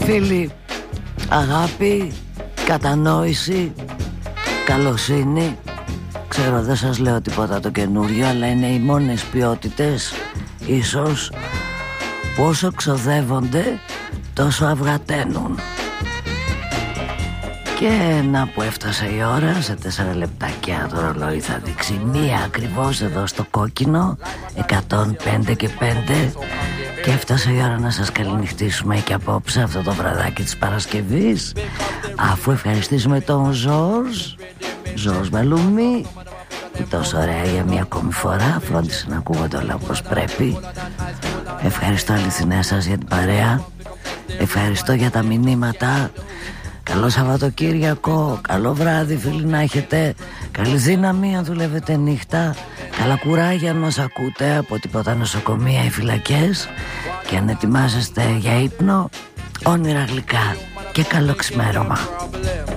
φίλοι, αγάπη, κατανόηση, καλοσύνη. Ξέρω δεν σας λέω τίποτα το καινούριο, αλλά είναι οι μόνες ποιότητες ίσως που όσο ξοδεύονται τόσο αυγαταίνουν. Και να που έφτασε η ώρα, σε 4 λεπτάκια το ρολόι θα δείξει 1 ακριβώς εδώ στο κόκκινο, 105 και 5. Και έφτασε η ώρα να σας καληνυχτήσουμε και απόψε αυτό το βραδάκι της Παρασκευής, αφού ευχαριστήσουμε τον Ζορζ Μελούμι, που τόσο ωραία για μια ακόμη φορά φρόντισε να ακούγονται όλα όπως πρέπει. Ευχαριστώ αληθινά σας για την παρέα. Ευχαριστώ για τα μηνύματα. Καλό Σαββατοκύριακο, καλό βράδυ φίλοι να έχετε. Καλή δύναμη αν δουλεύετε νύχτα. Καλά κουράγια αν μας ακούτε από τίποτα νοσοκομεία ή φυλακές. Και αν ετοιμάζεστε για ύπνο, όνειρα γλυκά και καλό ξημέρωμα.